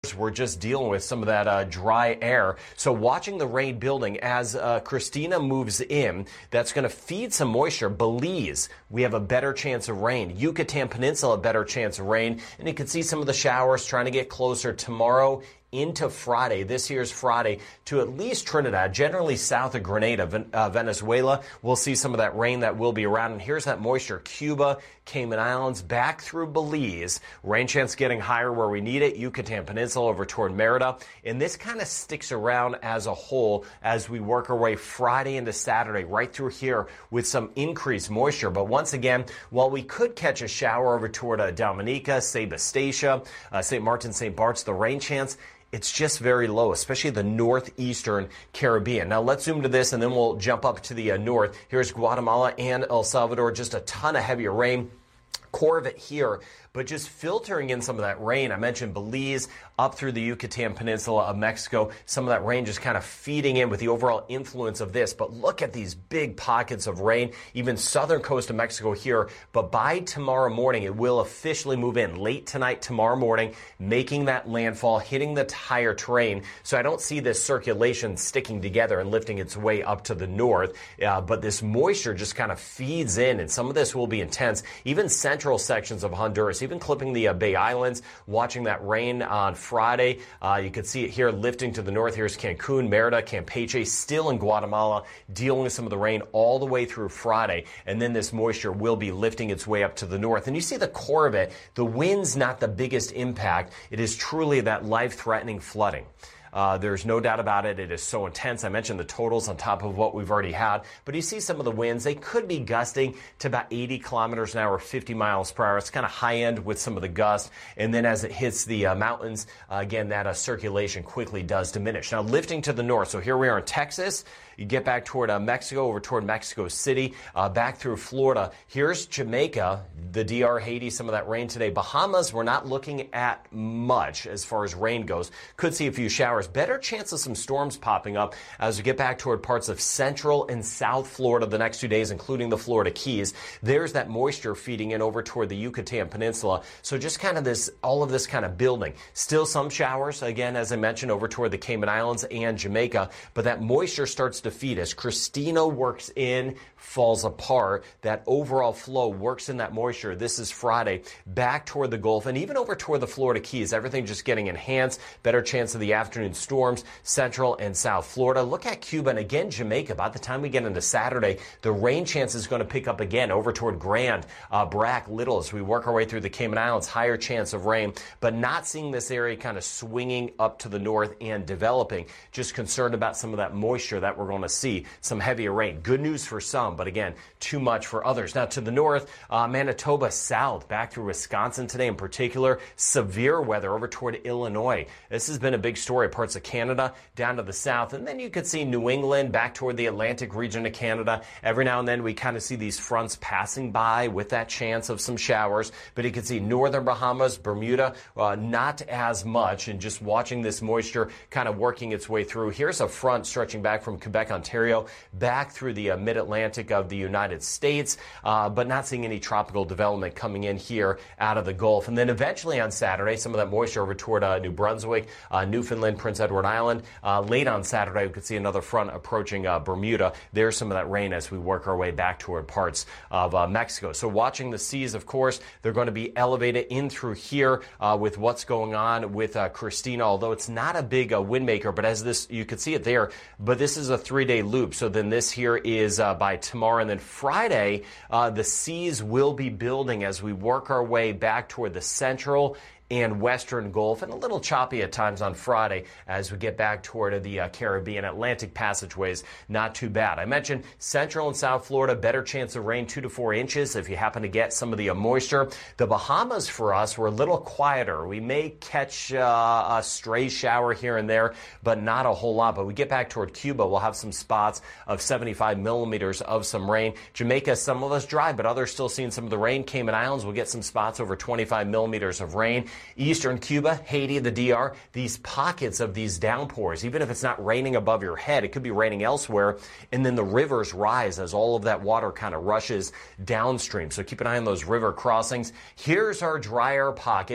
We're just dealing with some of that dry air. So watching the rain building as Christina moves in, that's going to feed some moisture. Belize, we have a better chance of rain. Yucatan Peninsula, a better chance of rain. And you can see some of the showers trying to get closer tomorrow into Friday, this year's Friday, to at least Trinidad, generally south of Grenada, Venezuela. We'll see some of that rain that will be around. And here's that moisture. Cuba, Cayman Islands, back through Belize. Rain chance getting higher where we need it. Yucatan Peninsula over toward Merida. And this kind of sticks around as a whole as we work our way Friday into Saturday, right through here with some increased moisture. But once again, while we could catch a shower over toward Dominica, Sebastian, St. Martin, St. Bart's, the rain chance, it's just very low, especially the northeastern Caribbean. Now let's zoom to this and then we'll jump up to the north. Here's Guatemala and El Salvador, just a ton of heavier rain. Core of it here, but just filtering in some of that rain. I mentioned Belize up through the Yucatan Peninsula of Mexico. Some of that rain just kind of feeding in with the overall influence of this. But look at these big pockets of rain, even southern coast of Mexico here. But by tomorrow morning, it will officially move in late tonight, tomorrow morning, making that landfall, hitting the higher terrain. So I don't see this circulation sticking together and lifting its way up to the north. But this moisture just kind of feeds in, and some of this will be intense. Even central sections of Honduras, even clipping the Bay Islands, watching that rain on Friday. You can see it here lifting to the north. Here's Cancun, Merida, Campeche, still in Guatemala, dealing with some of the rain all the way through Friday. And then this moisture will be lifting its way up to the north. And you see the core of it. The wind's not the biggest impact. It is truly that life-threatening flooding. There's no doubt about it. It is so intense. I mentioned the totals on top of what we've already had. But you see some of the winds. They could be gusting to about 80 kilometers an hour, 50 miles per hour. It's kind of high end with some of the gusts. And then as it hits the mountains, again, that circulation quickly does diminish. Now, lifting to the north. So here we are in Texas. You get back toward Mexico, over toward Mexico City, back through Florida. Here's Jamaica, the DR, Haiti, some of that rain today. Bahamas, we're not looking at much as far as rain goes. Could see a few showers. Better chance of some storms popping up as we get back toward parts of central and south Florida the next 2 days, including the Florida Keys. There's that moisture feeding in over toward the Yucatan Peninsula. So just kind of this, all of this kind of building. Still some showers, again, as I mentioned, over toward the Cayman Islands and Jamaica. But that moisture starts to feed as Christina works in, falls apart. That overall flow works in that moisture. This is Friday, back toward the Gulf and even over toward the Florida Keys. Everything just getting enhanced. Better chance of the afternoon storms, central and south Florida. Look at Cuba and again Jamaica. By the time we get into Saturday, the rain chance is going to pick up again over toward Grand, Brac, Little as we work our way through the Cayman Islands. Higher chance of rain, but not seeing this area kind of swinging up to the north and developing. Just concerned about some of that moisture that we're going to see. Some heavier rain. Good news for some, but again, too much for others. Now to the north, Manitoba south, back through Wisconsin today in particular. Severe weather over toward Illinois. This has been a big story. Parts of Canada down to the south. And then you could see New England back toward the Atlantic region of Canada. Every now and then we kind of see these fronts passing by with that chance of some showers. But you can see northern Bahamas, Bermuda, not as much. And just watching this moisture kind of working its way through. Here's a front stretching back from Quebec, Ontario, back through the mid-Atlantic of the United States, but not seeing any tropical development coming in here out of the Gulf. And then eventually on Saturday, some of that moisture over toward New Brunswick, Newfoundland, Prince Edward Island. Late on Saturday, we could see another front approaching Bermuda. There's some of that rain as we work our way back toward parts of Mexico. So watching the seas, of course, they're going to be elevated in through here with what's going on with Christina, although it's not a big wind maker, but as this, you could see it there, but this is a 3-day loop. So then this here is by tomorrow, and then Friday, the seas will be building as we work our way back toward the central and western Gulf, and a little choppy at times on Friday as we get back toward the Caribbean. Atlantic passageways, not too bad. I mentioned central and south Florida, better chance of rain 2 to 4 inches if you happen to get some of the moisture. The Bahamas for us were a little quieter. We may catch a stray shower here and there, but not a whole lot. But we get back toward Cuba, we'll have some spots of 75 millimeters of some rain. Jamaica, some of us dry, but others still seeing some of the rain. Cayman Islands, we'll get some spots over 25 millimeters of rain. Eastern Cuba, Haiti, the DR, these pockets of these downpours, even if it's not raining above your head, it could be raining elsewhere, and then the rivers rise as all of that water kind of rushes downstream. So keep an eye on those river crossings. Here's our drier pocket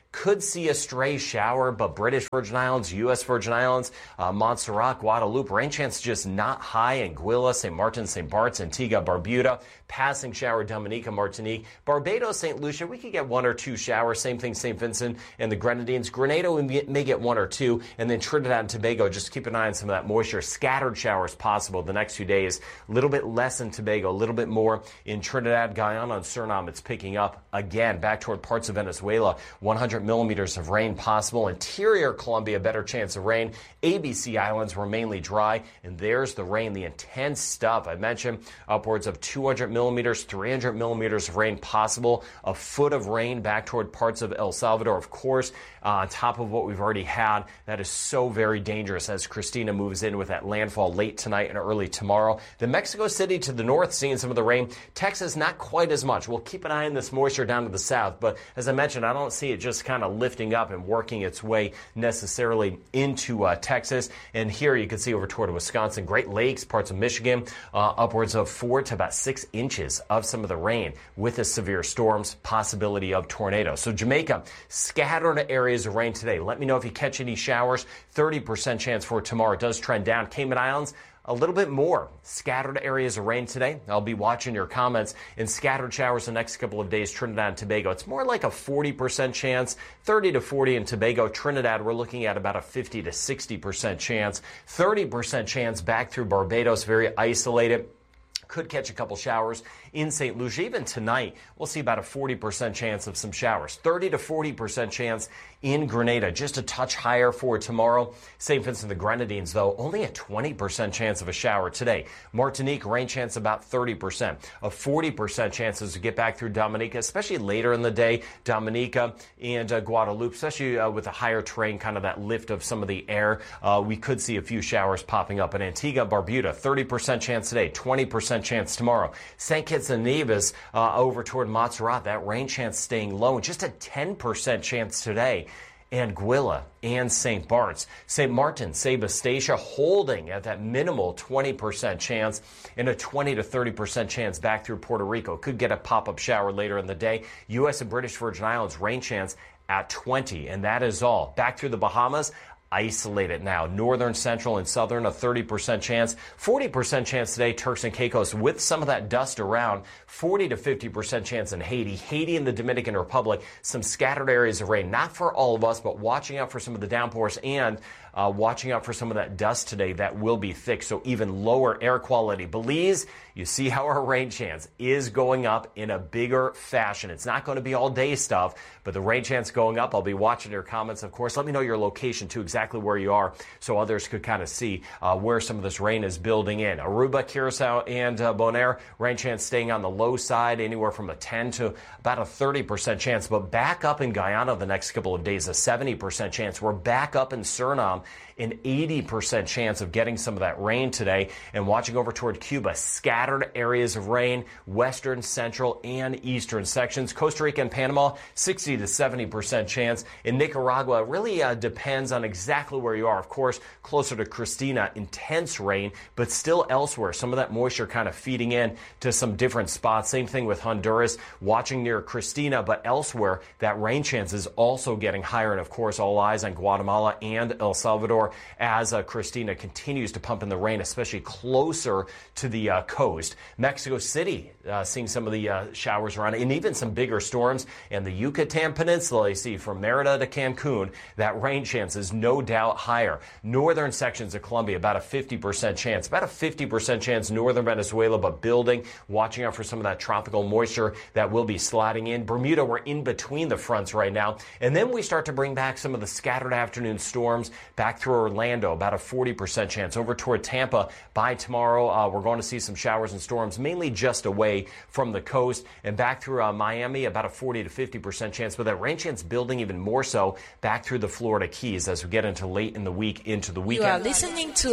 could see a stray shower, but British Virgin Islands, U.S. Virgin Islands, Montserrat, Guadeloupe, rain chance just not high. Anguilla, St. Martin, St. Bart's, Antigua, Barbuda, passing shower, Dominica, Martinique, Barbados, St. Lucia. We could get 1 or 2 showers. Same thing, St. Vincent and the Grenadines. Grenada, we may get 1 or 2. And then Trinidad and Tobago, just keep an eye on some of that moisture. Scattered showers possible the next few days. A little bit less in Tobago, a little bit more in Trinidad, Guyana, and Suriname. It's picking up again back toward parts of Venezuela. 100 millimeters of rain possible. Interior Colombia, better chance of rain. ABC Islands were mainly dry. And there's the rain, the intense stuff. I mentioned upwards of 200 millimeters, 300 millimeters of rain possible. A foot of rain back toward parts of El Salvador, of course, on top of what we've already had. That is so very dangerous as Christina moves in with that landfall late tonight and early tomorrow. The Mexico City to the north, seeing some of the rain. Texas, not quite as much. We'll keep an eye on this moisture down to the south. But as I mentioned, I don't see it just kind of lifting up and working its way necessarily into Texas. And here you can see over toward Wisconsin, Great Lakes, parts of Michigan, upwards of 4 to about 6 inches of some of the rain with the severe storms, possibility of tornadoes. So Jamaica, scattered areas of rain today. Let me know if you catch any showers. 30% chance for tomorrow. It does trend down. Cayman Islands, a little bit more scattered areas of rain today. I'll be watching your comments. And scattered showers the next couple of days, Trinidad and Tobago. It's more like a 40% chance, 30 to 40 in Tobago. Trinidad, we're looking at about a 50 to 60% chance. 30% chance back through Barbados, very isolated. Could catch a couple showers in St. Lucia. Even tonight, we'll see about a 40% chance of some showers. 30 to 40% chance in Grenada, just a touch higher for tomorrow. St. Vincent and the Grenadines, though, only a 20% chance of a shower today. Martinique, rain chance about 30%. A 40% chances to get back through Dominica, especially later in the day. Dominica and Guadeloupe, especially with a higher terrain, kind of that lift of some of the air. We could see a few showers popping up in Antigua, Barbuda. 30% chance today, 20% chance tomorrow. St. Kitts and Nevis over toward Montserrat, that rain chance staying low. Just a 10% chance today. Anguilla and St. Bart's. St. Martin, Sebastian holding at that minimal 20% chance and a 20 to 30% chance back through Puerto Rico. Could get a pop-up shower later in the day. U.S. and British Virgin Islands rain chance at 20, and that is all. Back through the Bahamas, isolated now. Northern, central, and southern, a 30% chance. 40% chance today, Turks and Caicos, with some of that dust around. 40 to 50% chance in Haiti. Haiti and the Dominican Republic, some scattered areas of rain. Not for all of us, but watching out for some of the downpours and watching out for some of that dust today that will be thick, so even lower air quality. Belize, you see how our rain chance is going up in a bigger fashion. It's not going to be all day stuff, but the rain chance going up. I'll be watching your comments, of course. Let me know your location too, exactly where you are, so others could kind of see where some of this rain is building in. Aruba, Curacao, and Bonaire, rain chance staying on the low side, anywhere from a 10 to about a 30% chance, but back up in Guyana the next couple of days, a 70% chance. We're back up in Suriname, an 80% chance of getting some of that rain today. And watching over toward Cuba, scattered areas of rain, western, central, and eastern sections. Costa Rica and Panama, 60 to 70% chance. In Nicaragua, it really depends on exactly where you are. Of course, closer to Christina, intense rain, but still elsewhere. Some of that moisture kind of feeding in to some different spots. Same thing with Honduras, watching near Christina, but elsewhere, that rain chance is also getting higher. And of course, all eyes on Guatemala and El Salvador as Christina continues to pump in the rain, especially closer to the coast. Mexico City, seeing some of the showers around, and even some bigger storms. And the Yucatan Peninsula, you see, from Merida to Cancun, that rain chance is no doubt higher. Northern sections of Colombia, about a 50% chance. About a 50% chance northern Venezuela, but building, watching out for some of that tropical moisture that will be sliding in. Bermuda, we're in between the fronts right now. And then we start to bring back some of the scattered afternoon storms back through Orlando, about a 40% chance. Over toward Tampa, by tomorrow, we're going to see some showers and storms, mainly just away from the coast. And back through Miami, about a 40 to 50% chance. But that rain chance building even more so back through the Florida Keys as we get into late in the week, into the weekend. You are listening to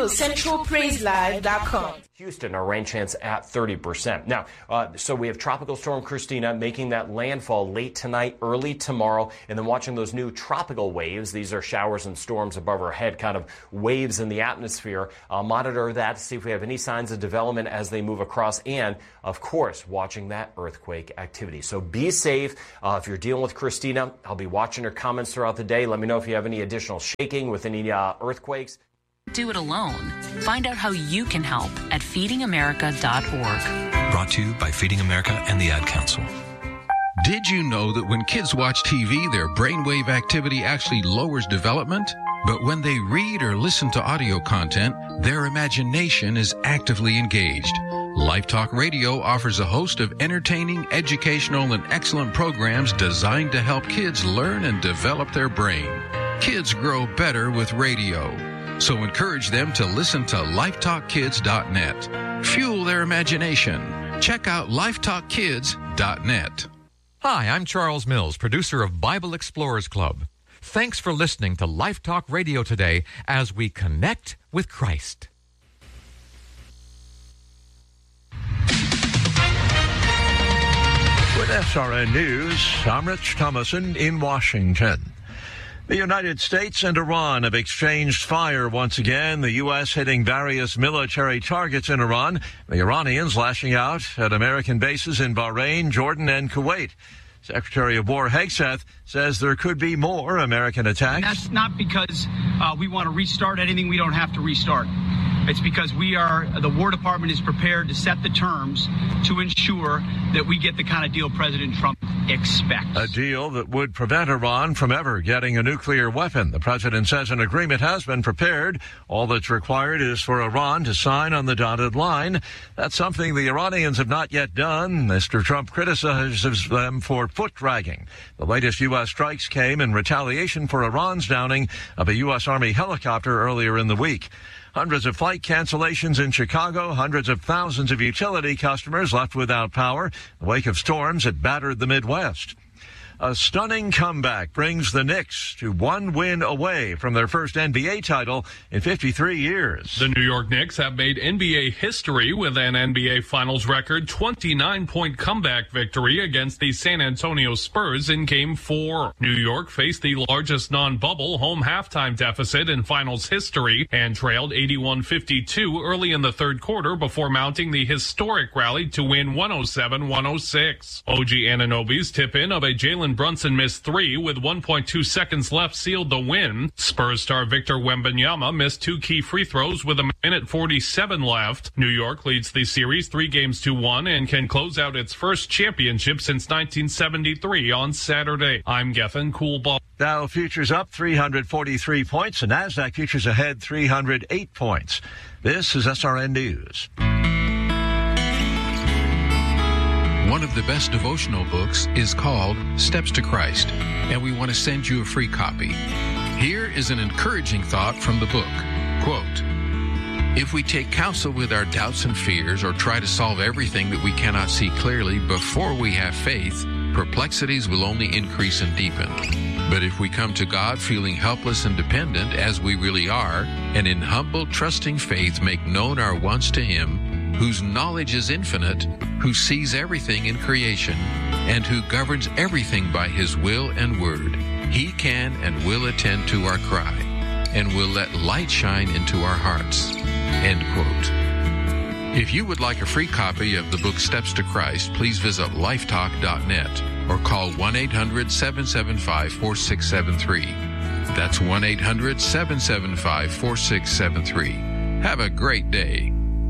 RoyalCentralPraiseLive.com. Houston, our rain chance at 30%. Now, so we have Tropical Storm Christina making that landfall late tonight, early tomorrow, and then watching those new tropical waves. These are showers and storms above our overhead, kind of waves in the atmosphere. Monitor that to see if we have any signs of development as they move across, and of course watching that earthquake activity. So be safe. If you're dealing with Christina, I'll be watching her comments throughout the day. Let me know if you have any additional shaking with any earthquakes. Do it alone. Find out how you can help at feedingamerica.org. Brought to you by Feeding America and the Ad Council. Did you know that when kids watch TV, their brainwave activity actually lowers development? But when they read or listen to audio content, their imagination is actively engaged. Life Talk Radio offers a host of entertaining, educational, and excellent programs designed to help kids learn and develop their brain. Kids grow better with radio. So encourage them to listen to lifetalkkids.net. Fuel their imagination. Check out lifetalkkids.net. Hi, I'm Charles Mills, producer of Bible Explorers Club. Thanks for listening to Life Talk Radio today as we connect with Christ. With SRN News, I'm Rich Thomason in Washington. The United States and Iran have exchanged fire once again, the U.S. hitting various military targets in Iran, the Iranians lashing out at American bases in Bahrain, Jordan, and Kuwait. Secretary of War Hegseth says there could be more American attacks. That's not because we want to restart anything we don't have to restart. It's because the War Department is prepared to set the terms to ensure that we get the kind of deal President Trump expects. A deal that would prevent Iran from ever getting a nuclear weapon. The president says an agreement has been prepared. All that's required is for Iran to sign on the dotted line. That's something the Iranians have not yet done. Mr. Trump criticizes them for foot dragging. The latest U.S. strikes came in retaliation for Iran's downing of a U.S. Army helicopter earlier in the week. Hundreds of flight cancellations in Chicago, hundreds of thousands of utility customers left without power in the wake of storms that battered the Midwest. A stunning comeback brings the Knicks to one win away from their first NBA title in 53 years. The New York Knicks have made NBA history with an NBA Finals record 29-point comeback victory against the San Antonio Spurs in Game 4. New York faced the largest non-bubble home halftime deficit in Finals history and trailed 81-52 early in the third quarter before mounting the historic rally to win 107-106. OG Anunoby's tip-in of a Jalen Brunson missed three with 1.2 seconds left sealed the win. Spurs star Victor Wembanyama missed two key free throws with a minute 47 left. New York leads the series 3-1 and can close out its first championship since 1973 on Saturday. I'm Gethin Coolball. Dow futures up 343 points and NASDAQ futures ahead 308 points. This is SRN News. One of the best devotional books is called Steps to Christ, and we want to send you a free copy. Here is an encouraging thought from the book. Quote, "If we take counsel with our doubts and fears or try to solve everything that we cannot see clearly before we have faith, perplexities will only increase and deepen. But if we come to God feeling helpless and dependent as we really are, and in humble, trusting faith make known our wants to Him, whose knowledge is infinite, who sees everything in creation, and who governs everything by His will and word, He can and will attend to our cry, and will let light shine into our hearts." End quote. If you would like a free copy of the book Steps to Christ, please visit lifetalk.net or call 1-800-775-4673. That's 1-800-775-4673. Have a great day.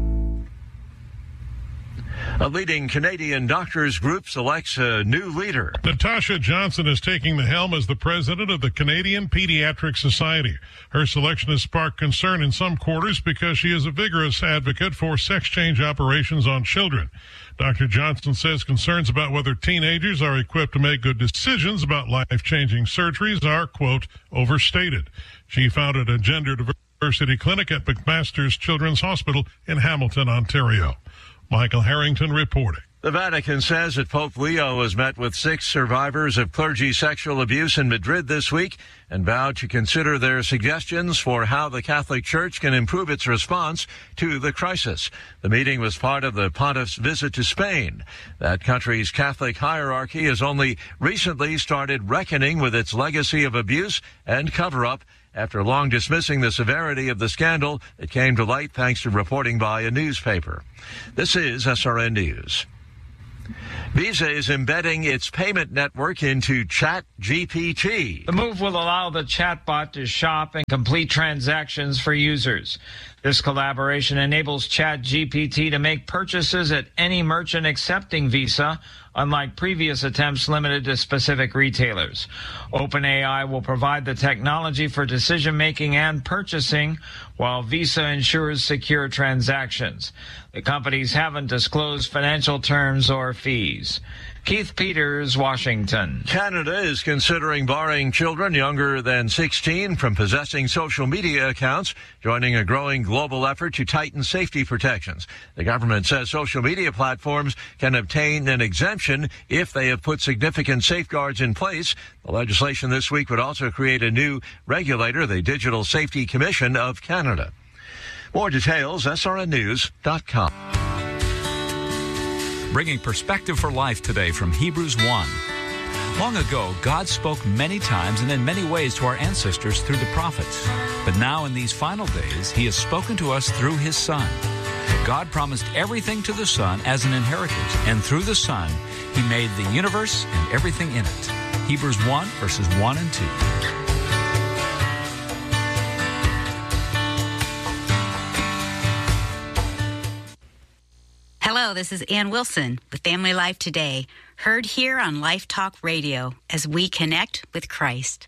A leading Canadian doctors group selects a new leader. Natasha Johnson is taking the helm as the president of the Canadian Pediatric Society. Her selection has sparked concern in some quarters because she is a vigorous advocate for sex change operations on children. Dr. Johnson says concerns about whether teenagers are equipped to make good decisions about life-changing surgeries are, quote, overstated. She founded a gender diversity clinic at McMaster's Children's Hospital in Hamilton, Ontario. Michael Harrington reporting. The Vatican says that Pope Leo has met with 6 survivors of clergy sexual abuse in Madrid this week and vowed to consider their suggestions for how the Catholic Church can improve its response to the crisis. The meeting was part of the Pontiff's visit to Spain. That country's Catholic hierarchy has only recently started reckoning with its legacy of abuse and cover-up after long dismissing the severity of the scandal. It came to light thanks to reporting by a newspaper. This is SRN News. Visa is embedding its payment network into ChatGPT. The move will allow the chatbot to shop and complete transactions for users. This collaboration enables ChatGPT to make purchases at any merchant accepting Visa, unlike previous attempts limited to specific retailers. OpenAI will provide the technology for decision-making and purchasing, while Visa ensures secure transactions. The companies haven't disclosed financial terms or fees. Keith Peters, Washington. Canada is considering barring children younger than 16 from possessing social media accounts, joining a growing global effort to tighten safety protections. The government says social media platforms can obtain an exemption if they have put significant safeguards in place. The legislation this week would also create a new regulator, the Digital Safety Commission of Canada. More details, srnnews.com. Bringing perspective for life today from Hebrews 1. Long ago, God spoke many times and in many ways to our ancestors through the prophets. But now in these final days, He has spoken to us through His Son. God promised everything to the Son as an inheritance, and through the Son, He made the universe and everything in it. Hebrews 1, verses 1 and 2. Hello, this is Ann Wilson with Family Life Today, heard here on Life Talk Radio as we connect with Christ.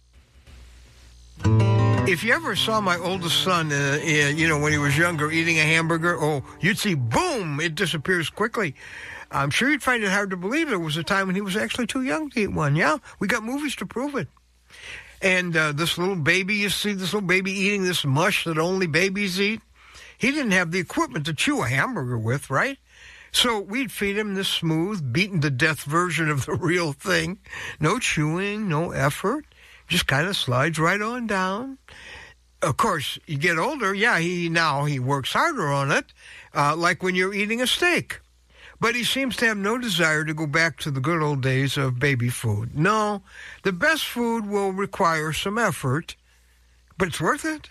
If you ever saw my oldest son, when he was younger, eating a hamburger, you'd see, boom, it disappears quickly. I'm sure you'd find it hard to believe there was a time when he was actually too young to eat one. Yeah, we got movies to prove it. And this little baby, you see this little baby eating this mush that only babies eat. He didn't have the equipment to chew a hamburger with, right? So we'd feed him this smooth, beaten-to-death version of the real thing. No chewing, no effort. Just kind of slides right on down. Of course, you get older, he works harder on it, like when you're eating a steak. But he seems to have no desire to go back to the good old days of baby food. No, the best food will require some effort, but it's worth it.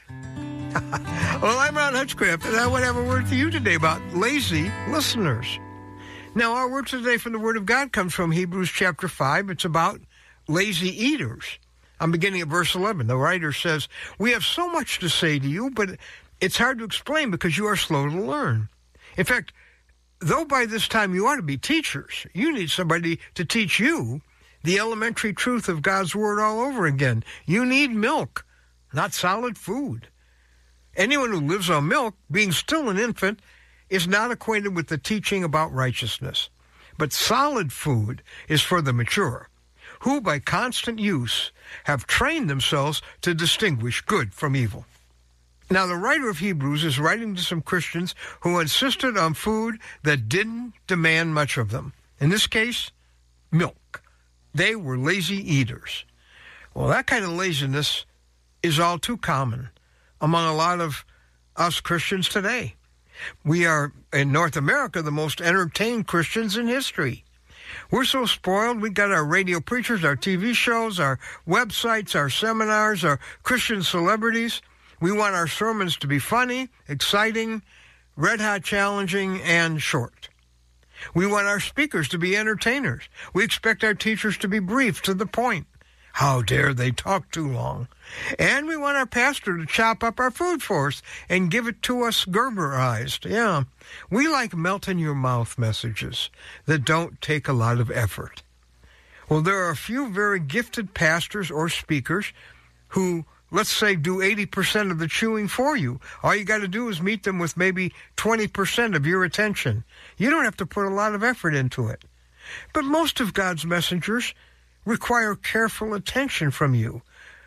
Well, I'm Ron Hutchcraft, and I want to have a word for you today about lazy listeners. Now, our word today from the Word of God comes from Hebrews chapter 5. It's about lazy eaters. I'm beginning at verse 11. The writer says, "We have so much to say to you, but it's hard to explain because you are slow to learn." In fact, though by this time you ought to be teachers, you need somebody to teach you the elementary truth of God's Word all over again. You need milk, not solid food. Anyone who lives on milk, being still an infant, is not acquainted with the teaching about righteousness. But solid food is for the mature, who by constant use have trained themselves to distinguish good from evil. Now, the writer of Hebrews is writing to some Christians who insisted on food that didn't demand much of them. In this case, milk. They were lazy eaters. Well, that kind of laziness is all too common among a lot of us Christians today. We are, in North America, the most entertained Christians in history. We're so spoiled. We got our radio preachers, our TV shows, our websites, our seminars, our Christian celebrities. We want our sermons to be funny, exciting, red-hot challenging, and short. We want our speakers to be entertainers. We expect our teachers to be brief, to the point. How dare they talk too long? And we want our pastor to chop up our food for us and give it to us Gerberized. Yeah, we like melt-in-your-mouth messages that don't take a lot of effort. Well, there are a few very gifted pastors or speakers who, let's say, do 80% of the chewing for you. All you got to do is meet them with maybe 20% of your attention. You don't have to put a lot of effort into it. But most of God's messengers require careful attention from you,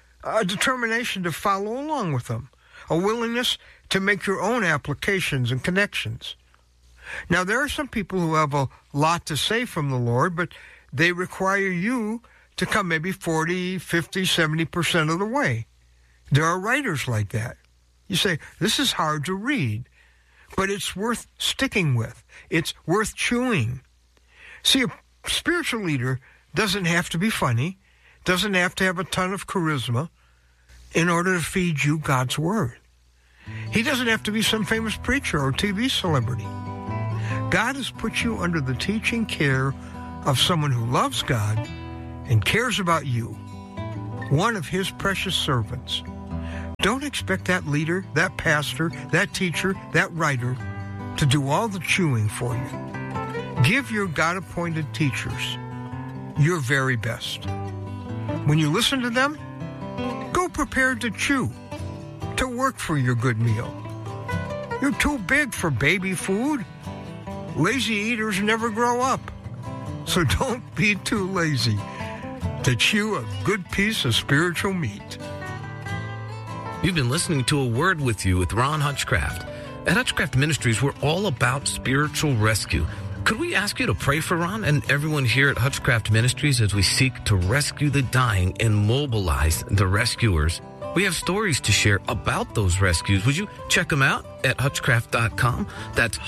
a determination to follow along with them, a willingness to make your own applications and connections. Now, there are some people who have a lot to say from the Lord, but they require you to come maybe 40, 50, 70% of the way. There are writers like that. You say, this is hard to read, but it's worth sticking with. It's worth chewing. See, a spiritual leader doesn't have to be funny, doesn't have to have a ton of charisma. in order to feed you God's Word. He doesn't have to be some famous preacher or TV celebrity. God has put you under the teaching care of someone who loves God and cares about you, one of His precious servants. Don't expect that leader, that pastor, that teacher, that writer to do all the chewing for you. Give your God-appointed teachers your very best. When you listen to them, go prepared to chew, to work for your good meal. You're too big for baby food. Lazy eaters never grow up. So don't be too lazy to chew a good piece of spiritual meat. You've been listening to A Word with You with Ron Hutchcraft. At Hutchcraft Ministries, we're all about spiritual rescue. Could we ask you to pray for Ron and everyone here at Hutchcraft Ministries as we seek to rescue the dying and mobilize the rescuers? We have stories to share about those rescues. Would you check them out at Hutchcraft.com? That's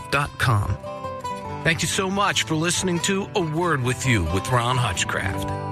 Hutchcraft.com. Thank you so much for listening to A Word with You with Ron Hutchcraft.